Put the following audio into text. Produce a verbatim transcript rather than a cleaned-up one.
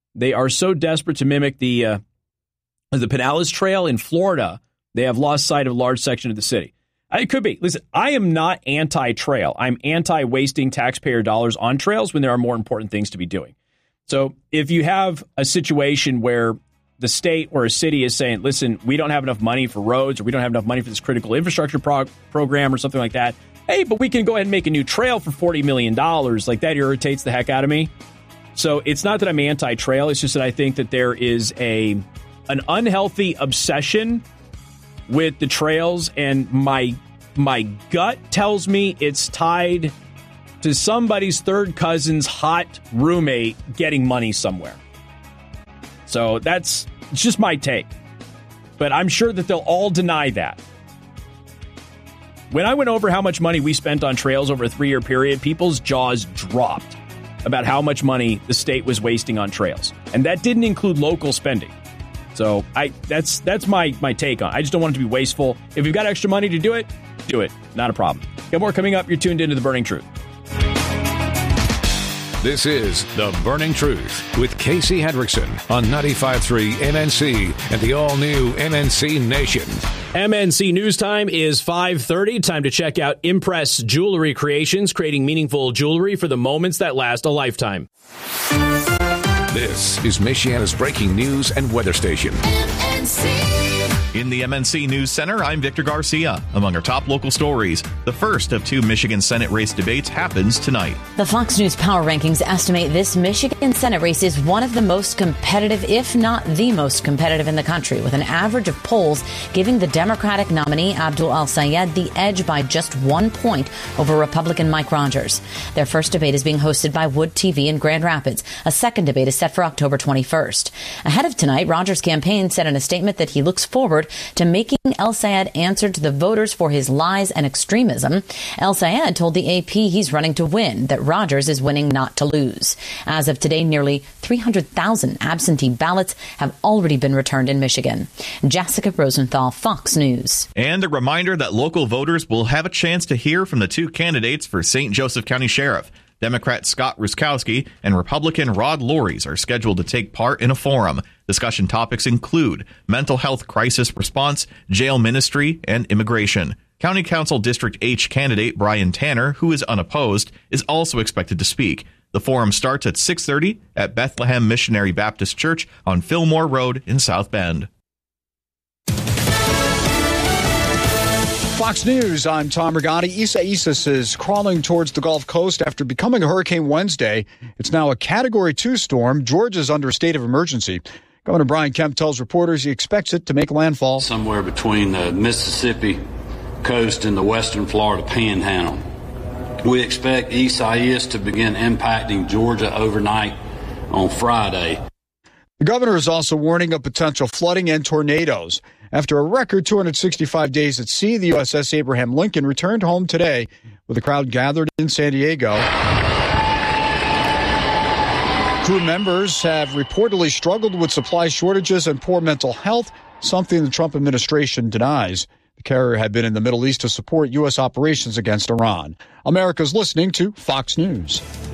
They are so desperate to mimic the uh, the Pinellas Trail in Florida, they have lost sight of a large section of the city. It could be. Listen, I am not anti-trail. I'm anti-wasting taxpayer dollars on trails when there are more important things to be doing. So if you have a situation where the state or a city is saying, listen, we don't have enough money for roads, or we don't have enough money for this critical infrastructure prog- program or something like that, hey, but we can go ahead and make a new trail for forty million dollars. Like, that irritates the heck out of me. So it's not that I'm anti-trail. It's just that I think that there is a an unhealthy obsession with the trails, and my my gut tells me it's tied to somebody's third cousin's hot roommate getting money somewhere. So that's it's just my take. But I'm sure that they'll all deny that. When I went over how much money we spent on trails over a three-year period, people's jaws dropped about how much money the state was wasting on trails. And that didn't include local spending. So I that's that's my, my take on it. I just don't want it to be wasteful. If you've got extra money to do it, do it. Not a problem. Got more coming up. You're tuned into The Burning Truth. This is The Burning Truth with Casey Hendrickson on ninety-five point three M N C and the all-new M N C Nation. M N C News Time is five thirty. Time to check out Impress Jewelry Creations, creating meaningful jewelry for the moments that last a lifetime. This is Michiana's breaking news and weather station. M N C. In the M N C News Center, I'm Victor Garcia. Among our top local stories, the first of two Michigan Senate race debates happens tonight. The Fox News Power Rankings estimate this Michigan Senate race is one of the most competitive, if not the most competitive in the country, with an average of polls giving the Democratic nominee Abdul El-Sayed the edge by just one point over Republican Mike Rogers. Their first debate is being hosted by Wood T V in Grand Rapids. A second debate is set for October twenty-first. Ahead of tonight, Rogers' campaign said in a statement that he looks forward to making El-Sayed answer to the voters for his lies and extremism. El-Sayed told the A P he's running to win, that Rogers is winning not to lose. As of today, nearly three hundred thousand absentee ballots have already been returned in Michigan. Jessica Rosenthal, Fox News. And a reminder that local voters will have a chance to hear from the two candidates for Saint Joseph County Sheriff. Democrat Scott Ruskowski and Republican Rod Lories are scheduled to take part in a forum. Discussion topics include mental health crisis response, jail ministry, and immigration. County Council District H candidate Brian Tanner, who is unopposed, is also expected to speak. The forum starts at six thirty at Bethlehem Missionary Baptist Church on Fillmore Road in South Bend. Fox News, I'm Tom Rigotti. Isaias is crawling towards the Gulf Coast after becoming a hurricane Wednesday. It's now a Category two storm. Georgia's under a state of emergency. Governor Brian Kemp tells reporters he expects it to make landfall somewhere between the Mississippi coast and the western Florida panhandle. We expect Isaias to begin impacting Georgia overnight on Friday. The governor is also warning of potential flooding and tornadoes. After a record two hundred sixty-five days at sea, the U S S Abraham Lincoln returned home today with a crowd gathered in San Diego. Crew members have reportedly struggled with supply shortages and poor mental health, something the Trump administration denies. The carrier had been in the Middle East to support U S operations against Iran. America's listening to Fox News.